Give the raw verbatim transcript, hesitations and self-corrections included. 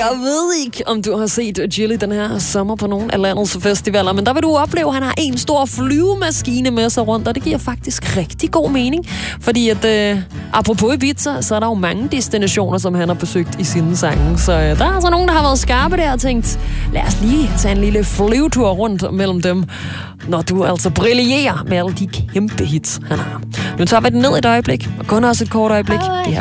Jeg ved ikke, om du har set Gilly den her sommer på nogle af landets festivaler, men der vil du opleve, at han har en stor flyvemaskine med sig rundt, og det giver faktisk rigtig god mening. Fordi at, øh, apropos Ibiza, så er der jo mange destinationer, som han har besøgt i sine sange. Så øh, der er altså nogen, der har været skarpe der og tænkt, lad os lige tage en lille flyvetur rundt mellem dem, når du altså brillerer med alle de kæmpe hits, han har. Nu tager vi den ned et øjeblik, og kun også et kort øjeblik. Det her